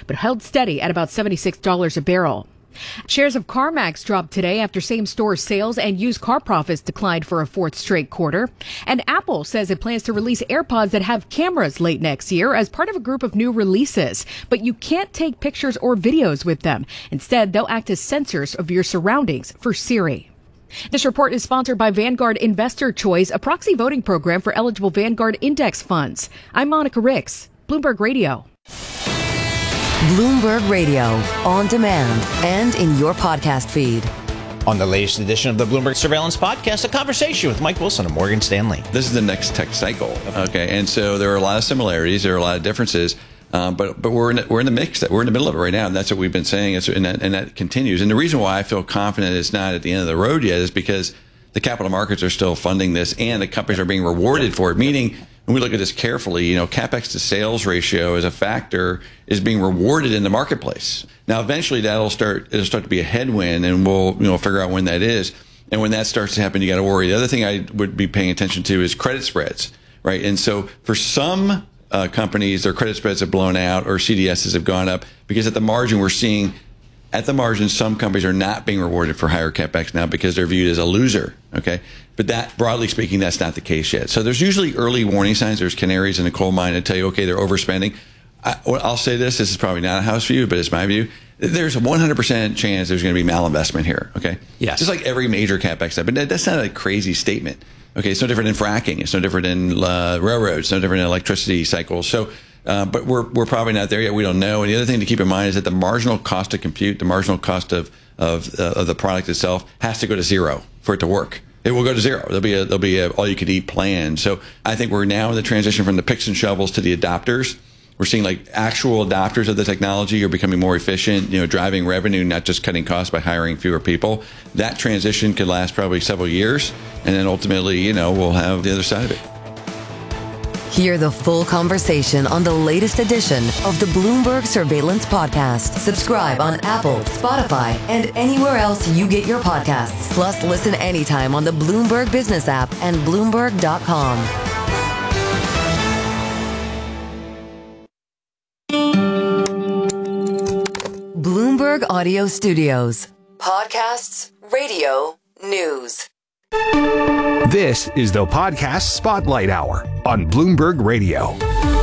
but held steady at about $76 a barrel. Shares of CarMax dropped today after same-store sales and used car profits declined for a fourth straight quarter. And Apple says it plans to release AirPods that have cameras late next year as part of a group of new releases. But you can't take pictures or videos with them. Instead, they'll act as sensors of your surroundings for Siri. This report is sponsored by Vanguard Investor Choice, a proxy voting program for eligible Vanguard index funds. I'm Monica Ricks, Bloomberg Radio. Bloomberg Radio, on demand and in your podcast feed. On the latest edition of the Bloomberg Surveillance Podcast, a conversation with Mike Wilson of Morgan Stanley. This is the next tech cycle, okay? And so there are a lot of similarities, there are a lot of differences, but we're in the mix. We're in the middle of it right now, and that's what we've been saying, and that continues. And the reason why I feel confident it's not at the end of the road yet is because the capital markets are still funding this, and the companies are being rewarded for it, meaning when we look at this carefully, CapEx to sales ratio as a factor is being rewarded in the marketplace. Now, eventually it'll start to be a headwind, and we'll figure out when that is. And when that starts to happen, you got to worry. The other thing I would be paying attention to is credit spreads, right? And so for some companies, their credit spreads have blown out or CDSs have gone up because at the margin we're seeing some companies are not being rewarded for higher CapEx now because they're viewed as a loser, okay? But that, broadly speaking, that's not the case yet. So there's usually early warning signs. There's canaries in the coal mine that tell you, okay, they're overspending. I'll say this is probably not a house view, but it's my view. There's a 100% chance there's going to be malinvestment here, okay? Yes. Just like every major CapEx step. But that's not a crazy statement, okay? It's no different in fracking. It's no different in railroads. It's no different in electricity cycles. So, but we're probably not there yet. We don't know. And the other thing to keep in mind is that the marginal cost to compute, the marginal cost of the product itself has to go to zero for it to work. It will go to zero. There'll be a all-you-could-eat plan. So I think we're now in the transition from the picks and shovels to the adopters. We're seeing like actual adopters of the technology are becoming more efficient, driving revenue, not just cutting costs by hiring fewer people. That transition could last probably several years, and then ultimately, we'll have the other side of it. Hear the full conversation on the latest edition of the Bloomberg Surveillance Podcast. Subscribe on Apple, Spotify, and anywhere else you get your podcasts. Plus, listen anytime on the Bloomberg Business app and Bloomberg.com. Bloomberg Audio Studios. Podcasts, radio, news. This is the Podcast Spotlight Hour on Bloomberg Radio.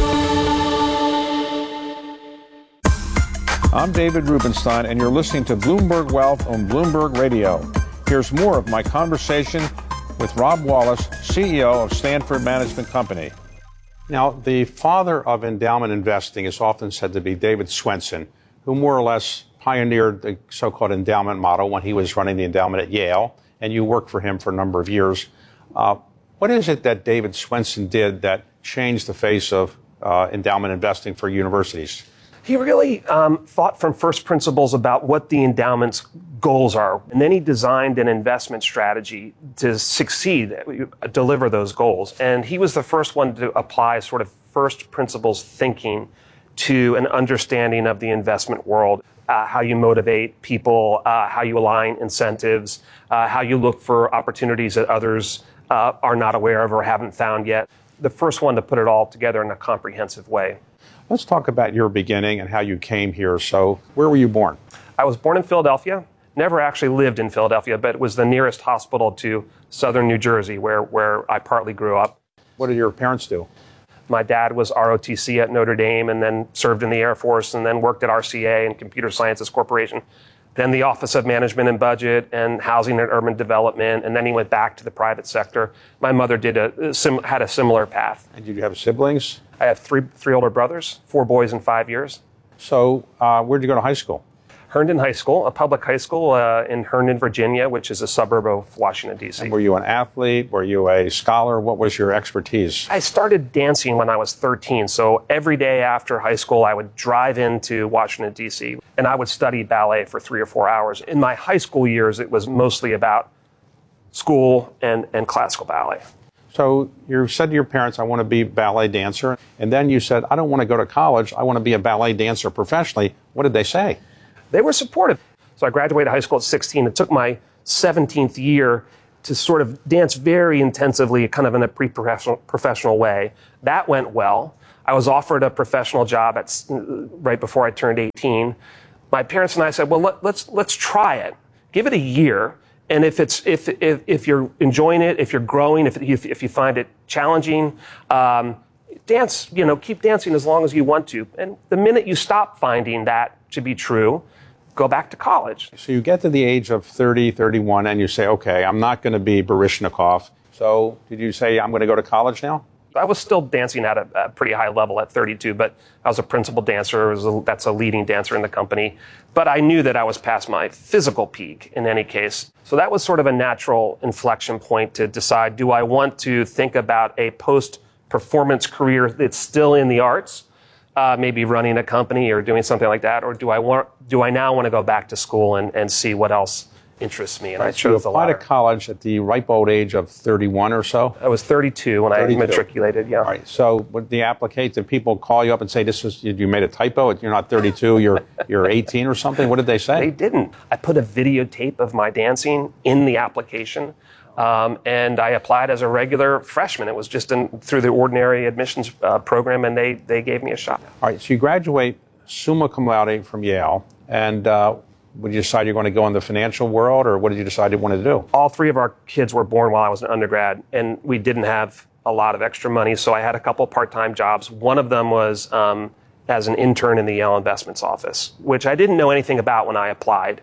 I'm David Rubenstein, and you're listening to Bloomberg Wealth on Bloomberg Radio. Here's more of my conversation with Rob Wallace, CEO of Stanford Management Company. Now, the father of endowment investing is often said to be David Swensen, who more or less pioneered the so-called endowment model when he was running the endowment at Yale, and you worked for him for a number of years. What is it that David Swensen did that changed the face of endowment investing for universities? He really thought from first principles about what the endowment's goals are. And then he designed an investment strategy to succeed, deliver those goals. And he was the first one to apply sort of first principles thinking to an understanding of the investment world, how you motivate people, how you align incentives, how you look for opportunities that others are not aware of or haven't found yet. The first one to put it all together in a comprehensive way. Let's talk about your beginning and how you came here. So where were you born? I was born in Philadelphia. Never actually lived in Philadelphia, but it was the nearest hospital to southern New Jersey, where I partly grew up. What did your parents do? My dad was ROTC at Notre Dame and then served in the Air Force and then worked at RCA and Computer Sciences Corporation. Then the Office of Management and Budget and Housing and Urban Development, and then he went back to the private sector. My mother had a similar path. And did you have siblings? I have three older brothers, 4 boys in 5 years. So where'd you go to high school? Herndon High School, a public high school in Herndon, Virginia, which is a suburb of Washington, D.C. And were you an athlete? Were you a scholar? What was your expertise? I started dancing when I was 13. So every day after high school, I would drive into Washington, D.C., and I would study ballet for 3 or 4 hours. In my high school years, it was mostly about school and classical ballet. So you said to your parents, I want to be a ballet dancer. And then you said, I don't want to go to college. I want to be a ballet dancer professionally. What did they say? They were supportive. So I graduated high school at 16. It took my 17th year to sort of dance very intensively, kind of in a pre-professional way. That went well. I was offered a professional job right before I turned 18. My parents and I said, well, let's try it. Give it a year. And if you're enjoying it, if you're growing, if you find it challenging, dance, keep dancing as long as you want to. And the minute you stop finding that to be true, go back to college. So you get to the age of 30, 31, and you say, okay, I'm not going to be Baryshnikov. So did you say, I'm going to go to college now? I was still dancing at a pretty high level at 32, but I was a principal dancer. That's a leading dancer in the company. But I knew that I was past my physical peak in any case. So that was sort of a natural inflection point to decide, do I want to think about a post-performance career that's still in the arts, maybe running a company or doing something like that, or do I now want to go back to school and see what else interests me? And I chose the latter. You applied to college at the ripe old age of 31 or so? I was 32 when I matriculated, yeah. All right. So when the applicant, did people call you up and say, you made a typo, you're not 32, you're 18 or something? What did they say? They didn't. I put a videotape of my dancing in the application, and I applied as a regular freshman. It was just through the ordinary admissions program, and they gave me a shot. All right. So you graduate summa cum laude from Yale, and would you decide you're going to go in the financial world, or what did you decide you wanted to do? All three of our kids were born while I was an undergrad, and we didn't have a lot of extra money, so I had a couple part-time jobs. One of them was as an intern in the Yale Investments office, which I didn't know anything about when I applied,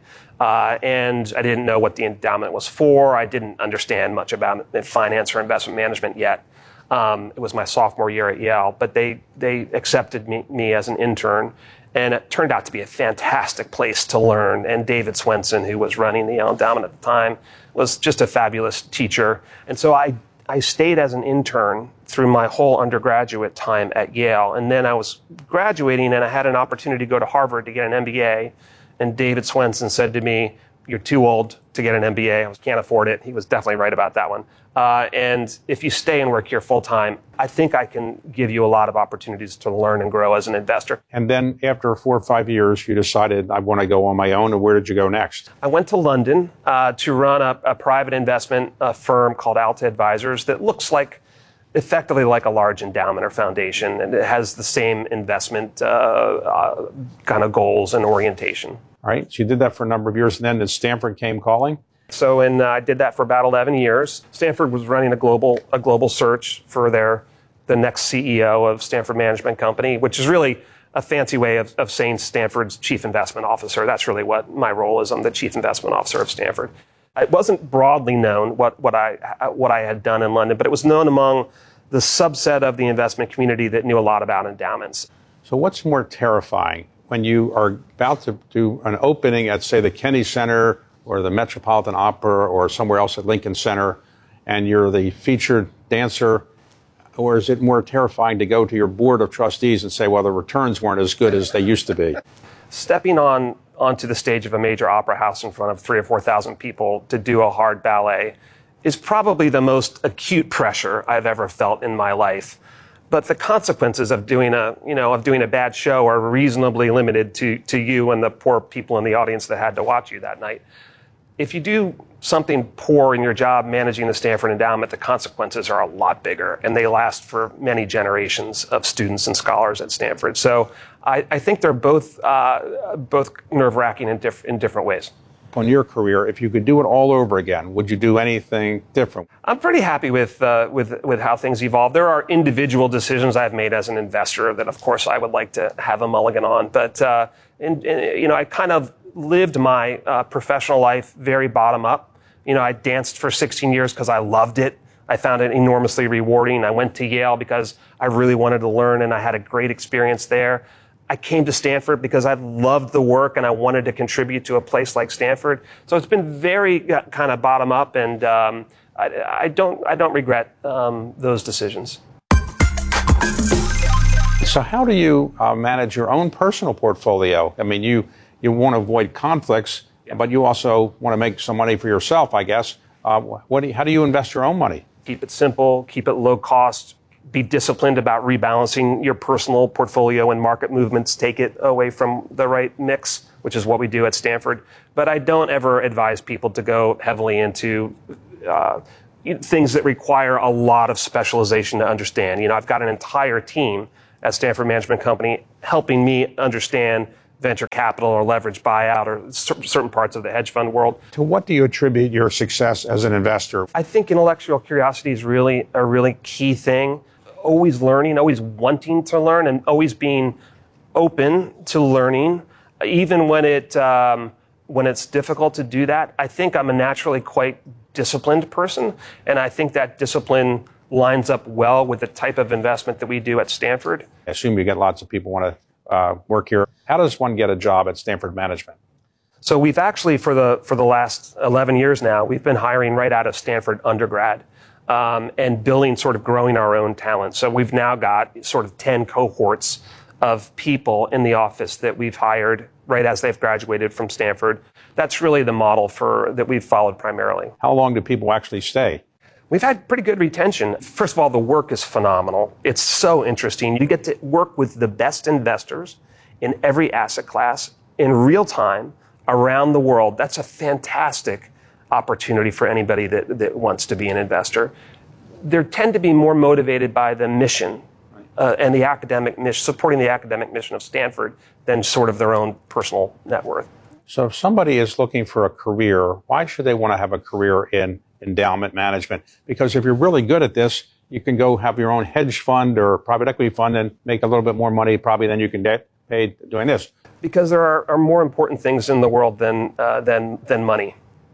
and I didn't know what the endowment was for. I didn't understand much about finance or investment management yet. It was my sophomore year at Yale, but they accepted me as an intern. And it turned out to be a fantastic place to learn. And David Swenson, who was running the Yale Endowment at the time, was just a fabulous teacher. And so I stayed as an intern through my whole undergraduate time at Yale. And then I was graduating, and I had an opportunity to go to Harvard to get an MBA. And David Swenson said to me, "You're too old to get an MBA. I can't afford it." He was definitely right about that one. And if you stay and work here full time, I think I can give you a lot of opportunities to learn and grow as an investor. And then after 4 or 5 years, you decided, I want to go on my own. And where did you go next? I went to London to run a private investment firm called Alta Advisors that looks effectively like a large endowment or foundation, and it has the same investment kind of goals and orientation. All right. So you did that for a number of years, and then Stanford came calling? So I did that for about 11 years. Stanford was running a global search for the next CEO of Stanford Management Company, which is really a fancy way of saying Stanford's chief investment officer. That's really what my role is. I'm the chief investment officer of Stanford. It wasn't broadly known what I had done in London, but it was known among the subset of the investment community that knew a lot about endowments. So what's more terrifying when you are about to do an opening at, say, the Kennedy Center or the Metropolitan Opera or somewhere else at Lincoln Center, and you're the featured dancer? Or is it more terrifying to go to your board of trustees and say, well, the returns weren't as good as they used to be? Stepping onto the stage of a major opera house in front of 3,000 or 4,000 people to do a hard ballet is probably the most acute pressure I've ever felt in my life. But the consequences of doing a bad show are reasonably limited to you and the poor people in the audience that had to watch you that night. If you do something poor in your job managing the Stanford Endowment, the consequences are a lot bigger, and they last for many generations of students and scholars at Stanford. So I think they're both nerve-wracking in different ways. On your career, if you could do it all over again, would you do anything different? I'm pretty happy with how things evolve. There are individual decisions I've made as an investor that, of course, I would like to have a mulligan on. But I kind of lived my professional life very bottom up. I danced for 16 years because I loved it. I found it enormously rewarding. I went to Yale because I really wanted to learn, and I had a great experience there. I came to Stanford because I loved the work and I wanted to contribute to a place like Stanford. So it's been very kind of bottom up, and I don't regret those decisions. So how do you manage your own personal portfolio? I mean, you want to avoid conflicts, but you also want to make some money for yourself, I guess. How do you invest your own money? Keep it simple, keep it low cost. Be disciplined about rebalancing your personal portfolio when market movements take it away from the right mix, which is what we do at Stanford. But I don't ever advise people to go heavily into things that require a lot of specialization to understand. I've got an entire team at Stanford Management Company, helping me understand venture capital or leverage buyout or certain parts of the hedge fund world. To what do you attribute your success as an investor? I think intellectual curiosity is really a really key thing. Always learning, always wanting to learn, and always being open to learning, even when it's difficult to do that. I think I'm a naturally quite disciplined person, and I think that discipline lines up well with the type of investment that we do at Stanford. I assume you get lots of people want to work here. How does one get a job at Stanford Management? So we've actually, for the last 11 years now, we've been hiring right out of Stanford undergrad and building, sort of growing our own talent. So we've now got sort of 10 cohorts of people in the office that we've hired right as they've graduated from Stanford. That's really the model that we've followed primarily. How long do people actually stay? We've had pretty good retention. First of all, the work is phenomenal. It's so interesting. You get to work with the best investors in every asset class in real time around the world. That's a fantastic opportunity for anybody that wants to be an investor. They tend to be more motivated by the mission and the academic mission, supporting the academic mission of Stanford than sort of their own personal net worth. So if somebody is looking for a career, why should they want to have a career in endowment management? Because if you're really good at this, you can go have your own hedge fund or private equity fund and make a little bit more money probably than you can get paid doing this. Because there are more important things in the world than money.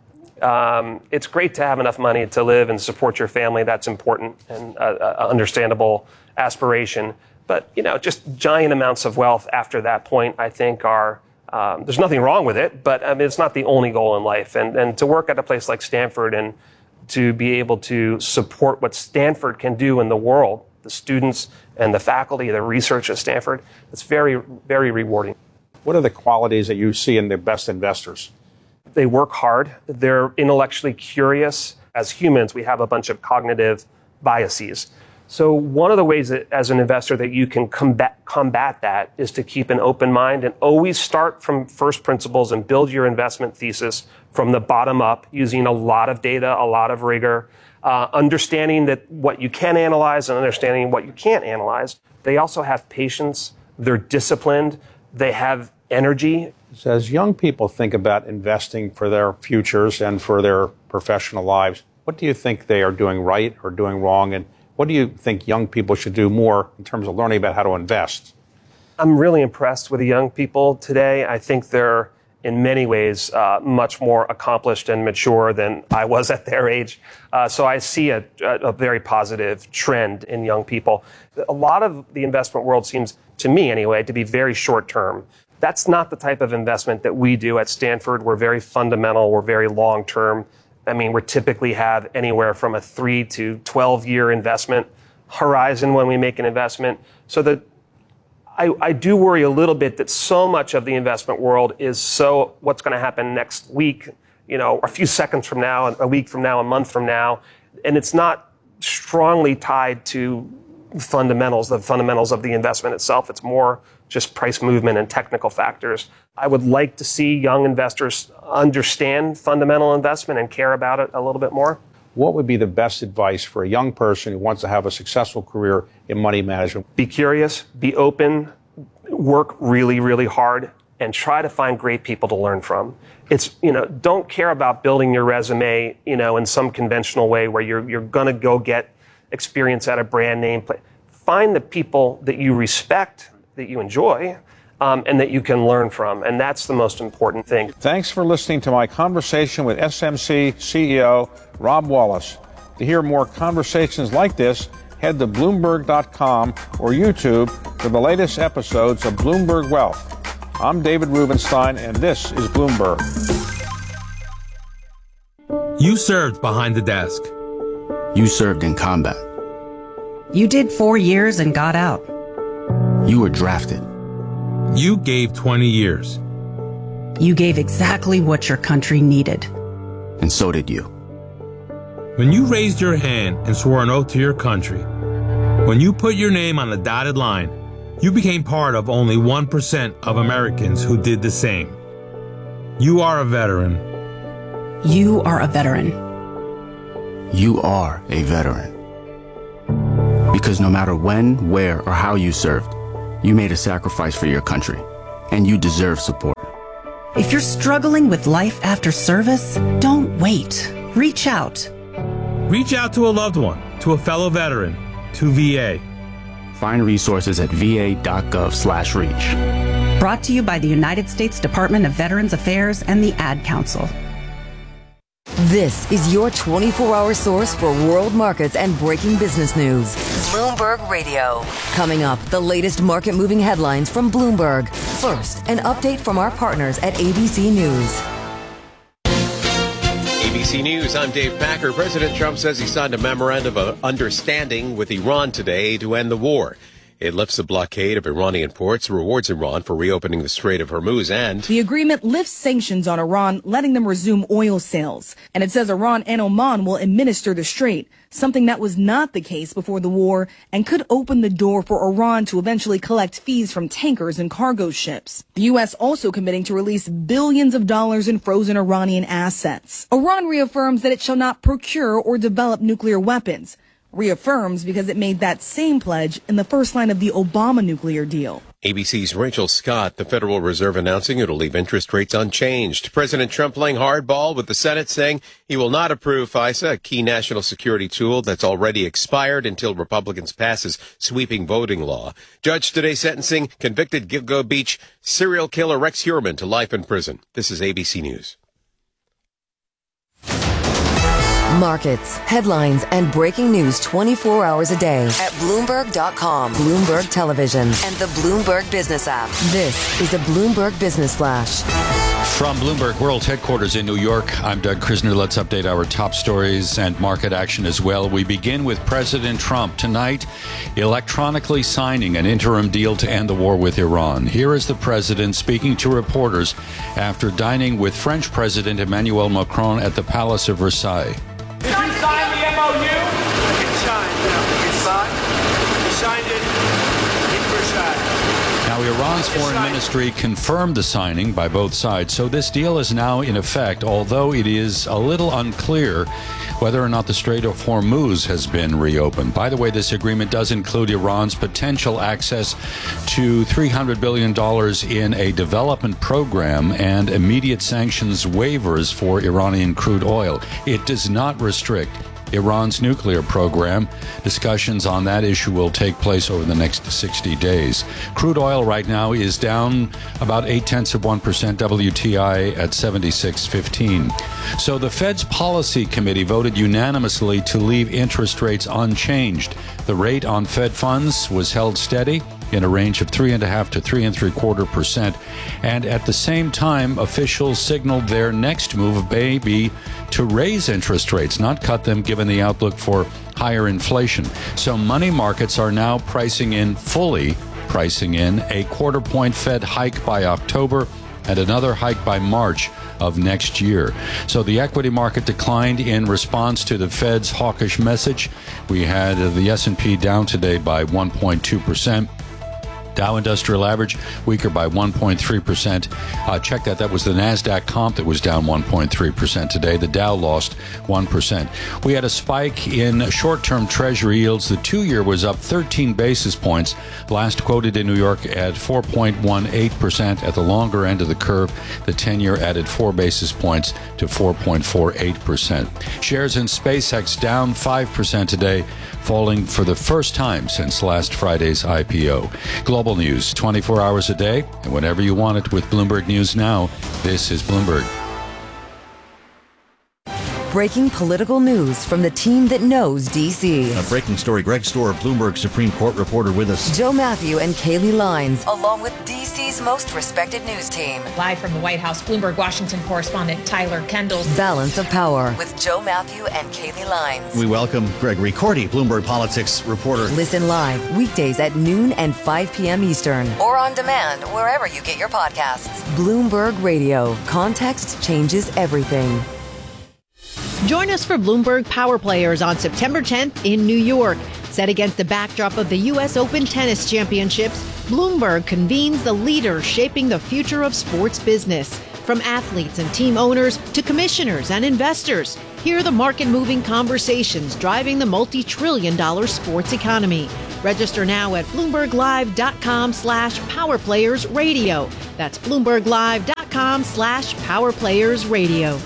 It's great to have enough money to live and support your family. That's important and understandable aspiration. But, just giant amounts of wealth after that point, I think are, there's nothing wrong with it, but it's not the only goal in life. And to work at a place like Stanford and to be able to support what Stanford can do in the world, the students and the faculty, the research at Stanford, it's very, very rewarding. What are the qualities that you see in the best investors? They work hard. They're intellectually curious. As humans, we have a bunch of cognitive biases. So one of the ways that, as an investor, that you can combat that is to keep an open mind and always start from first principles and build your investment thesis from the bottom up, using a lot of data, a lot of rigor, understanding that what you can analyze and understanding what you can't analyze. They also have patience. They're disciplined. They have energy. So as young people think about investing for their futures and for their professional lives, what do you think they are doing right or doing wrong? And what do you think young people should do more in terms of learning about how to invest? I'm really impressed with the young people today. I think they're, in many ways, much more accomplished and mature than I was at their age. So I see a very positive trend in young people. A lot of the investment world seems, to me anyway, to be very short term. That's not the type of investment that we do at Stanford. We're very fundamental. We're very long term. I mean, we typically have anywhere from a 3 to 12 year investment horizon when we make an investment. So that I do worry a little bit that so much of the investment world is what's going to happen next week, a few seconds from now, a week from now, a month from now. And it's not strongly tied to the fundamentals of the investment itself. It's more just price movement and technical factors. I would like to see young investors understand fundamental investment and care about it a little bit more. What would be the best advice for a young person who wants to have a successful career in money management? Be curious, be open, work really, really hard, and try to find great people to learn from. Don't care about building your resume, in some conventional way where you're going to go get experience at a brand name place. Find the people that you respect, that you enjoy, and that you can learn from. And that's the most important thing. Thanks for listening to my conversation with SMC CEO Rob Wallace. To hear more conversations like this, head to Bloomberg.com or YouTube for the latest episodes of Bloomberg Wealth. I'm David Rubenstein, and this is Bloomberg. You served behind the desk. You served in combat. You did 4 years and got out. You were drafted. You gave 20 years. You gave exactly what your country needed. And so did you. When you raised your hand and swore an oath to your country, when you put your name on the dotted line, you became part of only 1% of Americans who did the same. You are a veteran. You are a veteran. You are a veteran. Because no matter when, where, or how you served, You made a sacrifice for your country, and you deserve support. If you're struggling with life after service, don't wait. Reach out. Reach out to a loved one, to a fellow veteran, to VA. Find resources at va.gov/reach. Brought to you by the United States Department of Veterans Affairs and the Ad Council. This is your 24-hour source for world markets and breaking business news. Bloomberg Radio. Coming up, the latest market-moving headlines from Bloomberg. First, an update from our partners at ABC News. ABC News, I'm Dave Packer. President Trump says he signed a memorandum of understanding with Iran today to end the war. It lifts the blockade of Iranian ports, rewards Iran for reopening the Strait of Hormuz, and the agreement lifts sanctions on Iran, letting them resume oil sales. And it says Iran and Oman will administer the strait, something that was not the case before the war and could open the door for Iran to eventually collect fees from tankers and cargo ships. The U.S. also committing to release billions of dollars in frozen Iranian assets. Iran reaffirms that it shall not procure or develop nuclear weapons. Reaffirms because it made that same pledge in the first line of the Obama nuclear deal. ABC's Rachel Scott, the Federal Reserve announcing it'll leave interest rates unchanged. President Trump playing hardball with the Senate, saying he will not approve FISA, a key national security tool that's already expired until Republicans pass his sweeping voting law. Judge today sentencing convicted Gilgo Beach serial killer Rex Heuermann to life in prison. This is ABC News. Markets, headlines, and breaking news 24 hours a day at Bloomberg.com, Bloomberg Television, and the Bloomberg Business app. This is a Bloomberg Business Flash. From Bloomberg World Headquarters in New York, I'm Doug Krisner. Let's update our top stories and market action as well. We begin with President Trump tonight electronically signing an interim deal to end the war with Iran. Here is the president speaking to reporters after dining with French President Emmanuel Macron at the Palace of Versailles. Did you sign the MOU? It's signed. It's signed. You signed it in Versailles. Now, Iran's foreign ministry confirmed the signing by both sides, so this deal is now in effect, although it is a little unclear whether or not the Strait of Hormuz has been reopened. By the way, this agreement does include Iran's potential access to $300 billion in a development program and immediate sanctions waivers for Iranian crude oil. It does not restrict Iran's nuclear program. Discussions on that issue will take place over the next 60 days. Crude oil right now is down about 0.8%, WTI at 76.15. So the Fed's policy committee voted unanimously to leave interest rates unchanged. The rate on Fed funds was held steady in a range of 3.5% to 3.75%. And at the same time, officials signaled their next move may be to raise interest rates, not cut them, given the outlook for higher inflation. So money markets are now fully pricing in a quarter-point Fed hike by October and another hike by March of next year. So the equity market declined in response to the Fed's hawkish message. We had the S&P down today by 1.2%. Dow Industrial Average weaker by 1.3%. Check that. That was the NASDAQ comp that was down 1.3% today. The Dow lost 1%. We had a spike in short-term Treasury yields. The 2-year was up 13 basis points, last quoted in New York at 4.18%. At the longer end of the curve, the 10-year added 4 basis points to 4.48%. Shares in SpaceX down 5% today, falling for the first time since last Friday's IPO. Global news 24 hours a day and whenever you want it with Bloomberg News Now. This is Bloomberg. Breaking political news from the team that knows D.C. A breaking story. Greg Storer, Bloomberg Supreme Court reporter with us. Joe Matthew and Kaylee Lines, along with D.C.'s most respected news team. Live from the White House, Bloomberg Washington correspondent Tyler Kendall. Balance of Power with Joe Matthew and Kaylee Lines. We welcome Gregory Cordy, Bloomberg Politics reporter. Listen live weekdays at noon and 5 p.m. Eastern. Or on demand wherever you get your podcasts. Bloomberg Radio. Context changes everything. Join us for Bloomberg Power Players on September 10th in New York. Set against the backdrop of the U.S. Open Tennis Championships, Bloomberg convenes the leaders shaping the future of sports business. From athletes and team owners to commissioners and investors, hear the market-moving conversations driving the multi-trillion-dollar sports economy. Register now at BloombergLive.com/PowerPlayersRadio. That's BloombergLive.com/PowerPlayersRadio.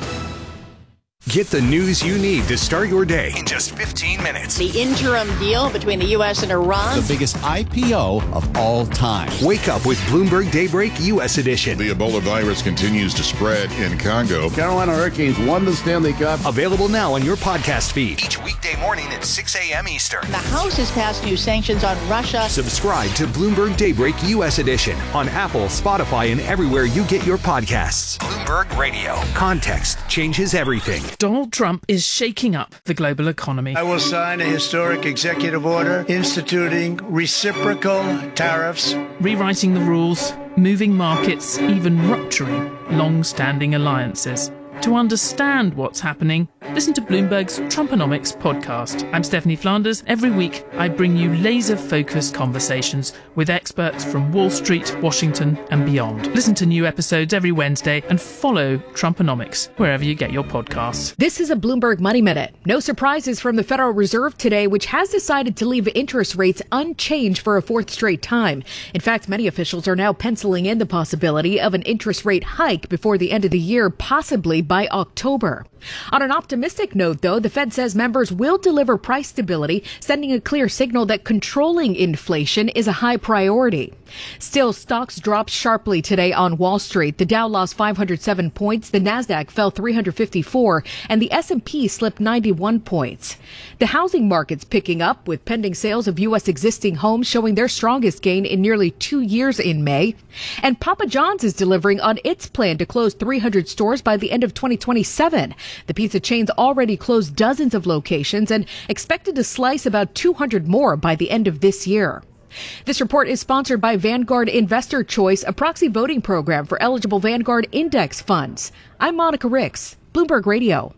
Get the news you need to start your day in just 15 minutes. The interim deal between the U.S. and Iran. The biggest IPO of all time. Wake up with Bloomberg Daybreak U.S. edition. The Ebola virus continues to spread in Congo. Carolina Hurricanes won the Stanley Cup. Available now on your podcast feed. Each weekday morning at 6 a.m. Eastern. The House has passed new sanctions on Russia. Subscribe to Bloomberg Daybreak U.S. edition on Apple, Spotify, and everywhere you get your podcasts. Bloomberg Radio. Context changes everything. Donald Trump is shaking up the global economy. I will sign a historic executive order instituting reciprocal tariffs, rewriting the rules, moving markets, even rupturing long-standing alliances. To understand what's happening, listen to Bloomberg's Trumponomics podcast. I'm Stephanie Flanders. Every week, I bring you laser-focused conversations with experts from Wall Street, Washington, and beyond. Listen to new episodes every Wednesday and follow Trumponomics wherever you get your podcasts. This is a Bloomberg Money Minute. No surprises from the Federal Reserve today, which has decided to leave interest rates unchanged for a fourth straight time. In fact, many officials are now penciling in the possibility of an interest rate hike before the end of the year, possibly by October. On an optimistic note, though, the Fed says members will deliver price stability, sending a clear signal that controlling inflation is a high priority. Still, stocks dropped sharply today on Wall Street. The Dow lost 507 points, the Nasdaq fell 354, and the S&P slipped 91 points. The housing market's picking up, with pending sales of U.S. existing homes showing their strongest gain in nearly 2 years in May. And Papa John's is delivering on its plan to close 300 stores by the end of 2027. The pizza chain's already closed dozens of locations and expected to slice about 200 more by the end of this year. This report is sponsored by Vanguard Investor Choice, a proxy voting program for eligible Vanguard index funds. I'm Monica Ricks, Bloomberg Radio.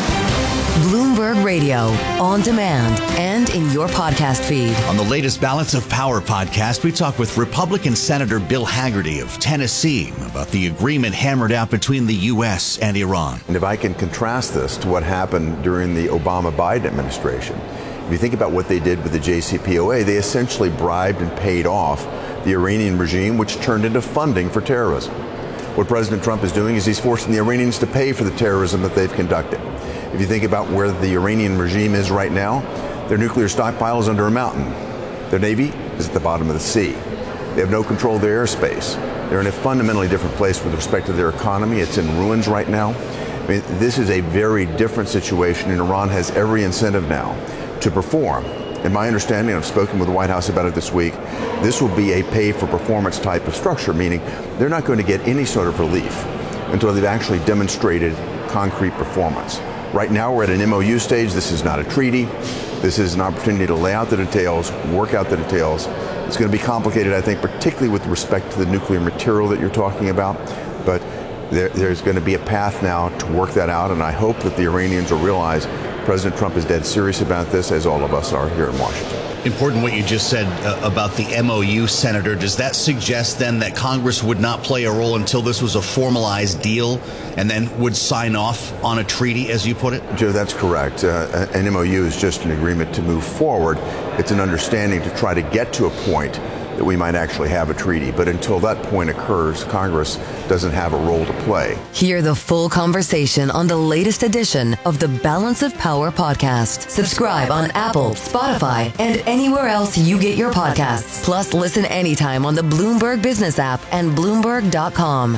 Bloomberg Radio, on demand and in your podcast feed. On the latest Balance of Power podcast, we talk with Republican Senator Bill Hagerty of Tennessee about the agreement hammered out between the U.S. and Iran. And if I can contrast this to what happened during the Obama-Biden administration, if you think about what they did with the JCPOA, they essentially bribed and paid off the Iranian regime, which turned into funding for terrorism. What President Trump is doing is he's forcing the Iranians to pay for the terrorism that they've conducted. If you think about where the Iranian regime is right now, their nuclear stockpile is under a mountain. Their navy is at the bottom of the sea. They have no control of their airspace. They're in a fundamentally different place with respect to their economy. It's in ruins right now. I mean, this is a very different situation, and Iran has every incentive now to perform. In my understanding, I've spoken with the White House about it this week, this will be a pay-for-performance type of structure, meaning they're not going to get any sort of relief until they've actually demonstrated concrete performance. Right now, we're at an MOU stage. This is not a treaty. This is an opportunity to lay out the details, work out the details. It's going to be complicated, I think, particularly with respect to the nuclear material that you're talking about. But there's going to be a path now to work that out, and I hope that the Iranians will realize President Trump is dead serious about this, as all of us are here in Washington. Important what you just said about the MOU, Senator. Does that suggest then that Congress would not play a role until this was a formalized deal and then would sign off on a treaty, as you put it? Joe, that's correct. An MOU is just an agreement to move forward. It's an understanding to try to get to a point that we might actually have a treaty. But until that point occurs, Congress doesn't have a role to play. Hear the full conversation on the latest edition of the Balance of Power podcast. Subscribe on Apple, Spotify, and anywhere else you get your podcasts. Plus, listen anytime on the Bloomberg Business app and Bloomberg.com.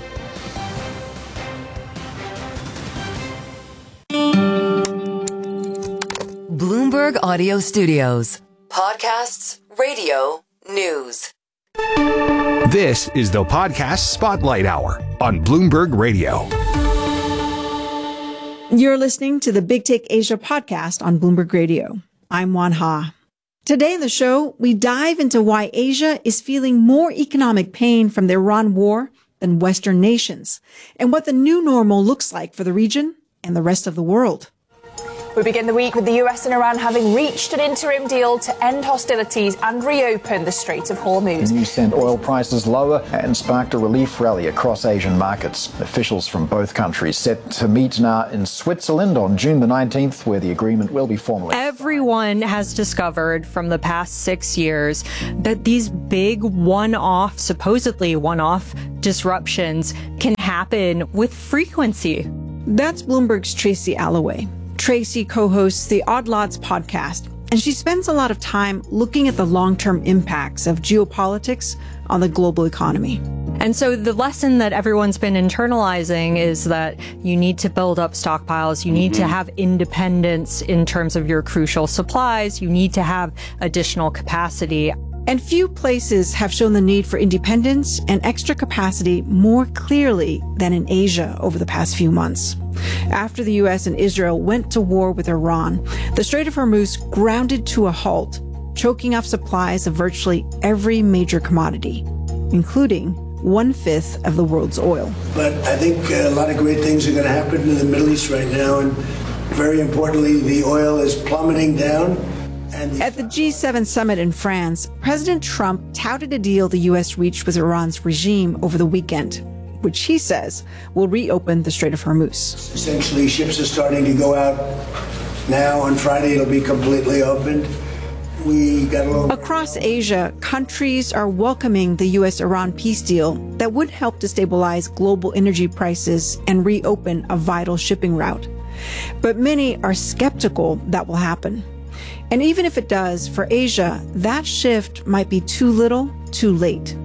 Bloomberg Audio Studios. Podcasts, radio, news. This is the Podcast Spotlight Hour on Bloomberg Radio. You're listening to the Big Take Asia podcast on Bloomberg Radio. I'm Wan Ha. Today in the show, we dive into why Asia is feeling more economic pain from the Iran war than Western nations, and what the new normal looks like for the region and the rest of the world. We begin the week with the US and Iran having reached an interim deal to end hostilities and reopen the Strait of Hormuz. The news sent oil prices lower and sparked a relief rally across Asian markets. Officials from both countries set to meet now in Switzerland on June the 19th, where the agreement will be formally. Everyone has discovered from the past 6 years that these big one-off, supposedly one-off disruptions can happen with frequency. That's Bloomberg's Tracy Alloway. Tracy co-hosts the Odd Lots podcast, and she spends a lot of time looking at the long-term impacts of geopolitics on the global economy. And so the lesson that everyone's been internalizing is that you need to build up stockpiles. You need to have independence in terms of your crucial supplies. You need to have additional capacity. And few places have shown the need for independence and extra capacity more clearly than in Asia over the past few months. After the U.S. and Israel went to war with Iran, the Strait of Hormuz grounded to a halt, choking off supplies of virtually every major commodity, including 1/5 of the world's oil. But I think a lot of great things are going to happen in the Middle East right now. And very importantly, the oil is plummeting down. At the G7 summit in France, President Trump touted a deal the U.S. reached with Iran's regime over the weekend, which he says will reopen the Strait of Hormuz. Essentially, ships are starting to go out now. On Friday, it'll be completely opened. Across Asia, countries are welcoming the U.S.-Iran peace deal that would help to stabilize global energy prices and reopen a vital shipping route. But many are skeptical that will happen. And even if it does, for Asia, that shift might be too little, too late.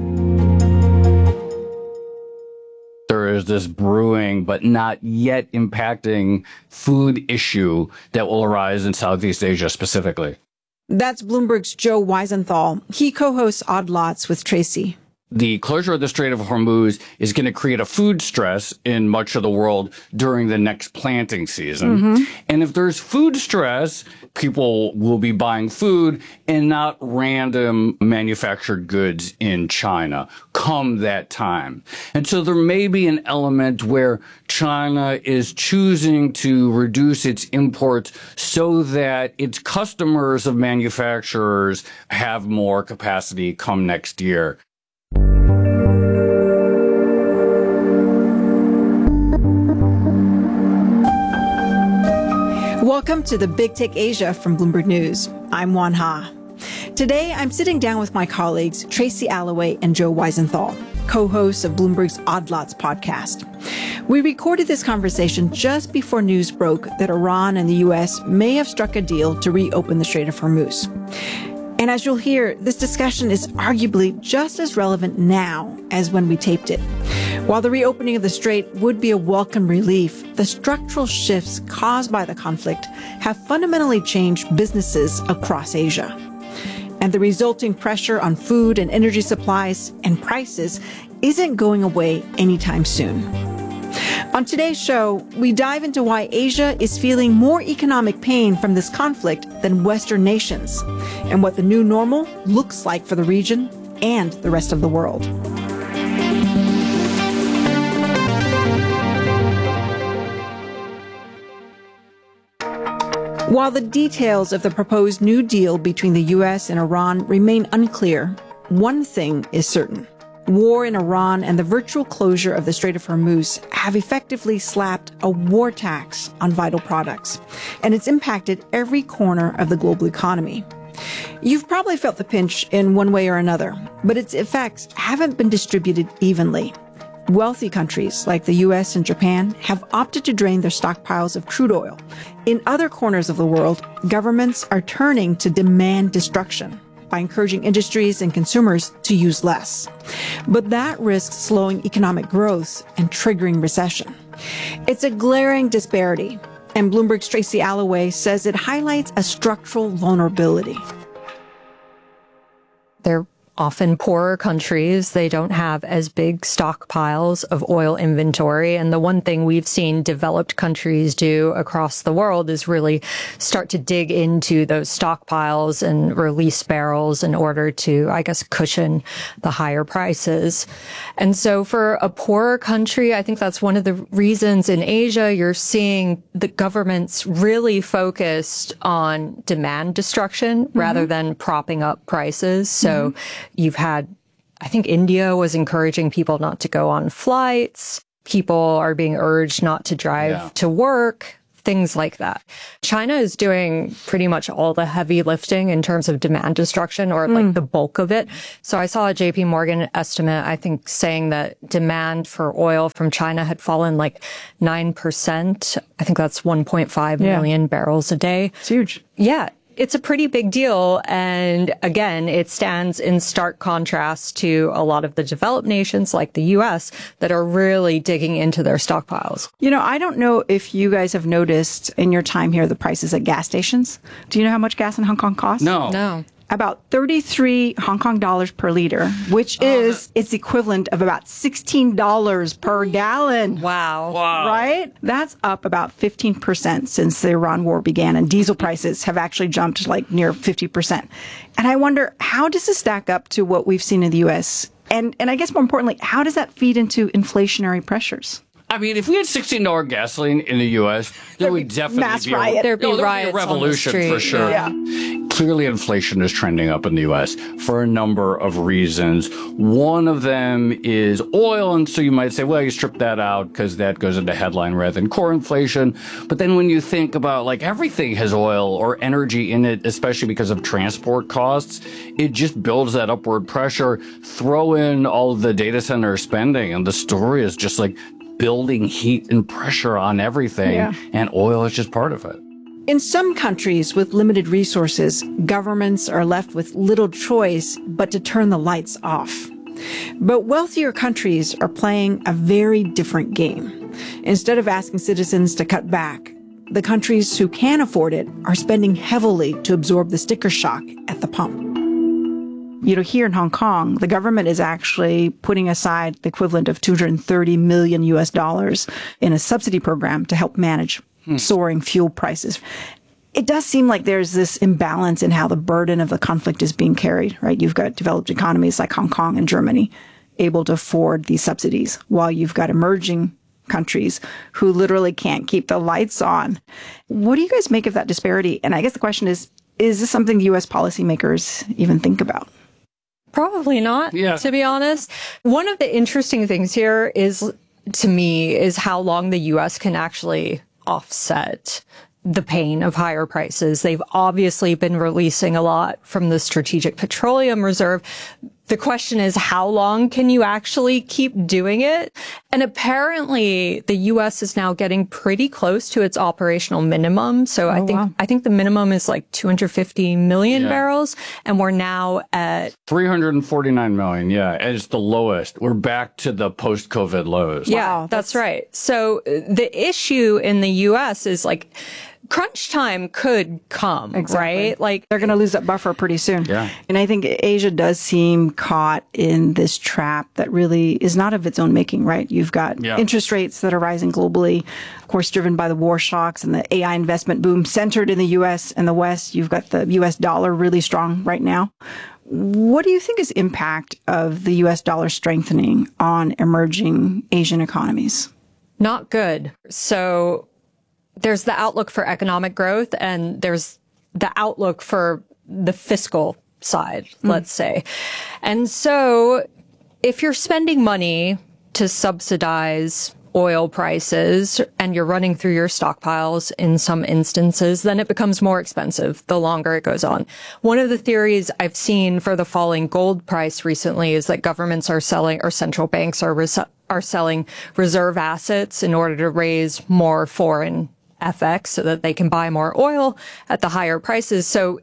There is this brewing, but not yet impacting food issue that will arise in Southeast Asia specifically. That's Bloomberg's Joe Weisenthal. He co-hosts Odd Lots with Tracy. The closure of the Strait of Hormuz is going to create a food stress in much of the world during the next planting season. And if there's food stress, people will be buying food and not random manufactured goods in China come that time. And so there may be an element where China is choosing to reduce its imports so that its customers of manufacturers have more capacity come next year. Welcome to the Big Take Asia from Bloomberg News. I'm Wan Ha. Today, I'm sitting down with my colleagues, Tracy Alloway and Joe Weisenthal, co-hosts of Bloomberg's Odd Lots podcast. We recorded this conversation just before news broke that Iran and the U.S. may have struck a deal to reopen the Strait of Hormuz. And as you'll hear, this discussion is arguably just as relevant now as when we taped it. While the reopening of the strait would be a welcome relief, the structural shifts caused by the conflict have fundamentally changed businesses across Asia. And the resulting pressure on food and energy supplies and prices isn't going away anytime soon. On today's show, we dive into why Asia is feeling more economic pain from this conflict than Western nations, and what the new normal looks like for the region and the rest of the world. While the details of the proposed new deal between the U.S. and Iran remain unclear, one thing is certain. War in Iran and the virtual closure of the Strait of Hormuz have effectively slapped a war tax on vital products, and it's impacted every corner of the global economy. You've probably felt the pinch in one way or another, but its effects haven't been distributed evenly. Wealthy countries like the U.S. and Japan have opted to drain their stockpiles of crude oil. In other corners of the world, governments are turning to demand destruction by encouraging industries and consumers to use less. But that risks slowing economic growth and triggering recession. It's a glaring disparity, and Bloomberg's Tracy Alloway says it highlights a structural vulnerability. There often poorer countries, they don't have as big stockpiles of oil inventory. And the one thing we've seen developed countries do across the world is really start to dig into those stockpiles and release barrels in order to, I guess, cushion the higher prices. And so for a poorer country, I think that's one of the reasons in Asia you're seeing the governments really focused on demand destruction rather than propping up prices. So you've had, I think India was encouraging people not to go on flights. People are being urged not to drive to work, things like that. China is doing pretty much all the heavy lifting in terms of demand destruction, or like the bulk of it. So I saw a JP Morgan estimate, I think, saying that demand for oil from China had fallen like 9%. I think that's 1.5 million barrels a day. It's huge. Yeah. It's a pretty big deal. And again, it stands in stark contrast to a lot of the developed nations like the US that are really digging into their stockpiles. You know, I don't know if you guys have noticed in your time here the prices at gas stations. Do you know how much gas in Hong Kong costs? No. About 33 Hong Kong dollars per liter, which is its equivalent of about $16 per gallon. Wow. Right? That's up about 15% since the Iran war began, and diesel prices have actually jumped like near 50%. And I wonder, how does this stack up to what we've seen in the U.S.? And I guess more importantly, how does that feed into inflationary pressures? I mean, if we had $16 gasoline in the U.S., there would definitely be riot. There'd be riots a revolution on the street, for sure. Yeah. Clearly, inflation is trending up in the U.S. for a number of reasons. One of them is oil, and so you might say, well, you strip that out because that goes into headline rather than core inflation. But then when you think about, like, everything has oil or energy in it, especially because of transport costs, it just builds that upward pressure. Throw in all of the data center spending, and the story is just like building heat and pressure on everything, and oil is just part of it. In some countries with limited resources, governments are left with little choice but to turn the lights off. But wealthier countries are playing a very different game. Instead of asking citizens to cut back, the countries who can afford it are spending heavily to absorb the sticker shock at the pump. You know, here in Hong Kong, the government is actually putting aside the equivalent of $230 million in a subsidy program to help manage soaring fuel prices. It does seem like there's this imbalance in how the burden of the conflict is being carried, right? You've got developed economies like Hong Kong and Germany able to afford these subsidies, while you've got emerging countries who literally can't keep the lights on. What do you guys make of that disparity? And I guess the question is this something the U.S. policymakers even think about? Probably not, to be honest. One of the interesting things here is, to me, is how long the U.S. can actually offset the pain of higher prices. They've obviously been releasing a lot from the Strategic Petroleum Reserve. The question is, how long can you actually keep doing it? And apparently the U.S. is now getting pretty close to its operational minimum. So I think the minimum is like 250 million barrels, and we're now at 349 million. Yeah, and it's the lowest. We're back to the post-COVID lows. Yeah, that's right. So the issue in the U.S. is like, crunch time could come, right? Like, they're going to lose that buffer pretty soon. Yeah. And I think Asia does seem caught in this trap that really is not of its own making, right? You've got interest rates that are rising globally, of course, driven by the war shocks and the AI investment boom centered in the U.S. and the West. You've got the U.S. dollar really strong right now. What do you think is the impact of the U.S. dollar strengthening on emerging Asian economies? Not good. So there's the outlook for economic growth, and there's the outlook for the fiscal side, let's say. And so if you're spending money to subsidize oil prices and you're running through your stockpiles in some instances, then it becomes more expensive the longer it goes on. One of the theories I've seen for the falling gold price recently is that governments are selling, or central banks are selling reserve assets in order to raise more foreign FX so that they can buy more oil at the higher prices. So it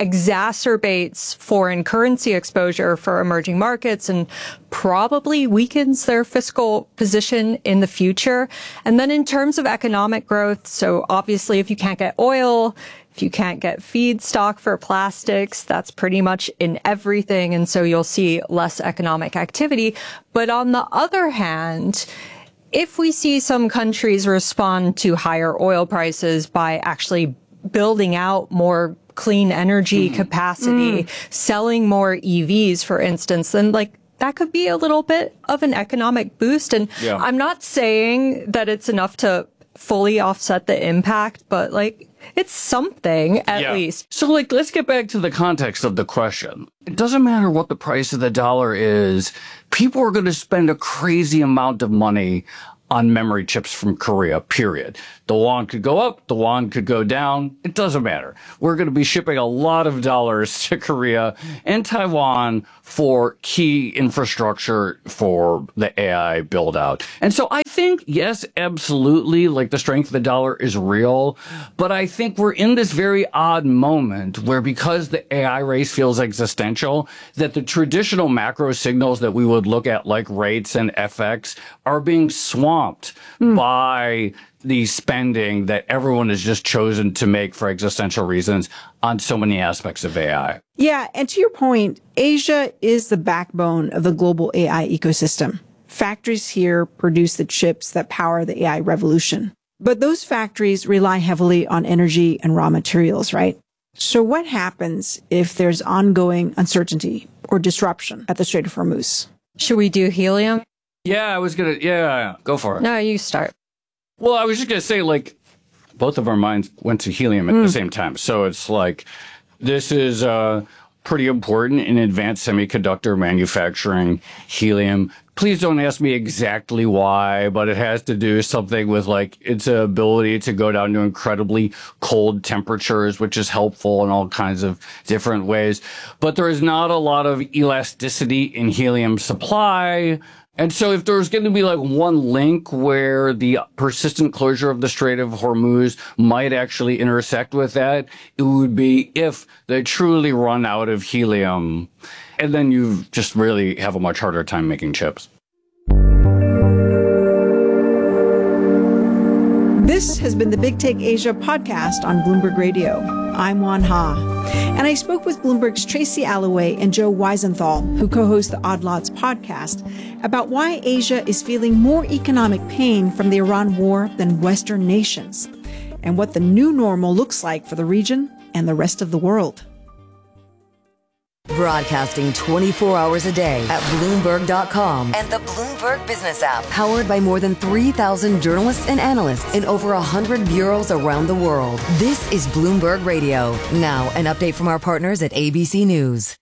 exacerbates foreign currency exposure for emerging markets and probably weakens their fiscal position in the future. And then in terms of economic growth, so obviously if you can't get oil, if you can't get feedstock for plastics, that's pretty much in everything. And so you'll see less economic activity. But on the other hand, if we see some countries respond to higher oil prices by actually building out more clean energy capacity, selling more EVs, for instance, then that could be a little bit of an economic boost. And I'm not saying that it's enough to fully offset the impact, but it's something at least. So let's get back to the context of the question. It doesn't matter what the price of the dollar is. People are going to spend a crazy amount of money on memory chips from Korea, period. The won could go up, the won could go down. It doesn't matter. We're going to be shipping a lot of dollars to Korea and Taiwan for key infrastructure for the AI build out. And so I think, yes, absolutely, the strength of the dollar is real. But I think we're in this very odd moment where because the AI race feels existential, that the traditional macro signals that we would look at like rates and FX are being swamped by the spending that everyone has just chosen to make for existential reasons on so many aspects of AI. Yeah, and to your point, Asia is the backbone of the global AI ecosystem. Factories here produce the chips that power the AI revolution. But those factories rely heavily on energy and raw materials, right? So what happens if there's ongoing uncertainty or disruption at the Strait of Hormuz? Should we do helium? Yeah, I was going to, go for it. No, you start. Well, I was just going to say, both of our minds went to helium at the same time. So it's this is pretty important in advanced semiconductor manufacturing, helium. Please don't ask me exactly why, but it has to do something with its ability to go down to incredibly cold temperatures, which is helpful in all kinds of different ways. But there is not a lot of elasticity in helium supply. And so if there's going to be one link where the persistent closure of the Strait of Hormuz might actually intersect with that, it would be if they truly run out of helium. And then you just really have a much harder time making chips. This has been the Big Take Asia podcast on Bloomberg Radio. I'm Juan Ha. And I spoke with Bloomberg's Tracy Alloway and Joe Weisenthal, who co-host the Odd Lots podcast, about why Asia is feeling more economic pain from the Iran war than Western nations, and what the new normal looks like for the region and the rest of the world. Broadcasting 24 hours a day at Bloomberg.com and the Bloomberg Business app. Powered by more than 3,000 journalists and analysts in over 100 bureaus around the world. This is Bloomberg Radio. Now, an update from our partners at ABC News.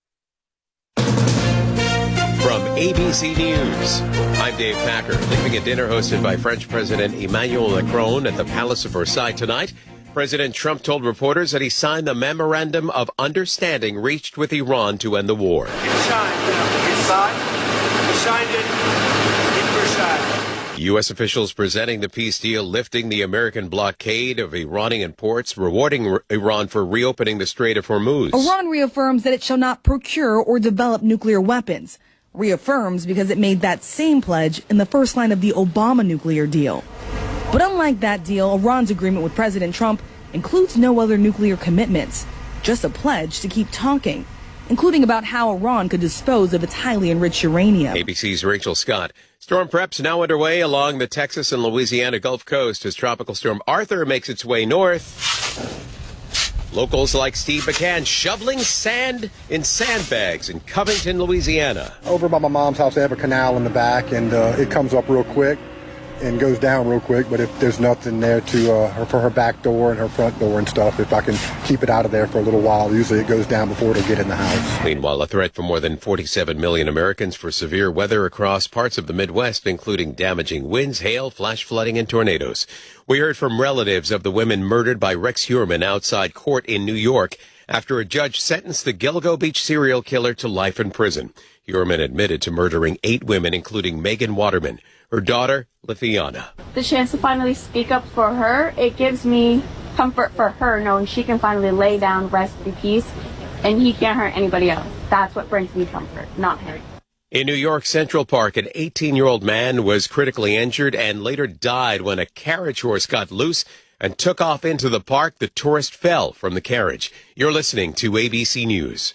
From ABC News, I'm Dave Packer. Leaving a dinner hosted by French President Emmanuel Macron at the Palace of Versailles tonight, President Trump told reporters that he signed the Memorandum of Understanding reached with Iran to end the war. It's signed. We signed it in Versailles. U.S. officials presenting the peace deal lifting the American blockade of Iranian ports, rewarding Iran for reopening the Strait of Hormuz. Iran reaffirms that it shall not procure or develop nuclear weapons. Reaffirms because it made that same pledge in the first line of the Obama nuclear deal. But unlike that deal, Iran's agreement with President Trump includes no other nuclear commitments, just a pledge to keep talking, including about how Iran could dispose of its highly enriched uranium. ABC's Rachel Scott. Storm preps now underway along the Texas and Louisiana Gulf Coast as Tropical Storm Arthur makes its way north. Locals like Steve McCann shoveling sand in sandbags in Covington, Louisiana. Over by my mom's house, they have a canal in the back, and it comes up real quick and goes down real quick. But if there's nothing there for her back door and her front door and stuff, if I can keep it out of there for a little while, usually it goes down before it'll get in the house. Meanwhile, a threat for more than 47 million Americans for severe weather across parts of the Midwest, including damaging winds, hail, flash flooding, and tornadoes. We heard from relatives of the women murdered by Rex Heuermann outside court in New York after a judge sentenced the Gilgo Beach serial killer to life in prison. Heuermann admitted to murdering 8 women, including Megan Waterman, her daughter, Lithiana. The chance to finally speak up for her, it gives me comfort for her, knowing she can finally lay down, rest in peace, and he can't hurt anybody else. That's what brings me comfort, not him. In New York Central Park, an 18-year-old man was critically injured and later died when a carriage horse got loose and took off into the park. The tourist fell from the carriage. You're listening to ABC News.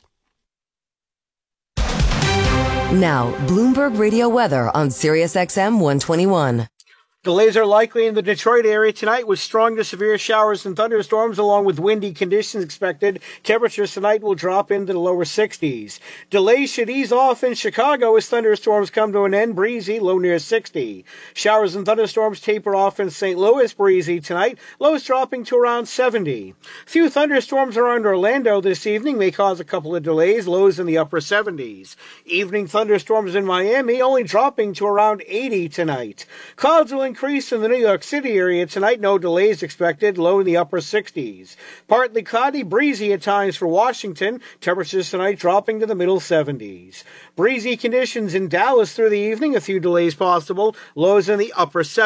Now, Bloomberg Radio weather on SiriusXM 121. Delays are likely in the Detroit area tonight with strong to severe showers and thunderstorms along with windy conditions expected. Temperatures tonight will drop into the lower 60s. Delays should ease off in Chicago as thunderstorms come to an end. Breezy, low near 60. Showers and thunderstorms taper off in St. Louis. Breezy tonight. Lows dropping to around 70. Few thunderstorms around Orlando this evening may cause a couple of delays. Lows in the upper 70s. Evening thunderstorms in Miami only dropping to around 80 tonight. Clouds will increase in the New York City area tonight. No delays expected. Low in the upper 60s. Partly cloudy, breezy at times for Washington. Temperatures tonight dropping to the middle 70s. Breezy conditions in Dallas through the evening. A few delays possible. Lows in the upper 70s.